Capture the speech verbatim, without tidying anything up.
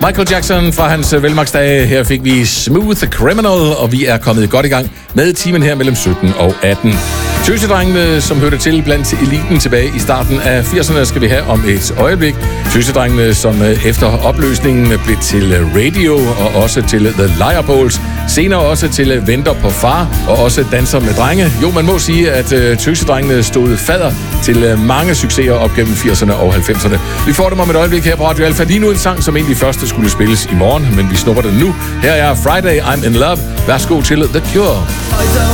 Michael Jackson fra hans velmagsdage. Her fik vi Smooth Criminal, og vi er kommet godt i gang med timen her mellem sytten og atten. Tøsedrengene, som hørte til blandt eliten tilbage i starten af firserne, skal vi have om et øjeblik. Tøsedrengene, som efter opløsningen blev til Radio og også til The Liar Bowls. Senere også til Venter på Far og også Danser med Drenge. Jo, man må sige, at Tøsedrengene stod fadder til mange succeser op gennem firserne og halvfemserne. Vi får dem om et øjeblik her på Radio Alfa. Lige nu en sang, som egentlig først skulle spilles i morgen, men vi snupper den nu. Her er Friday, I'm in Love. Værsgo til The Cure.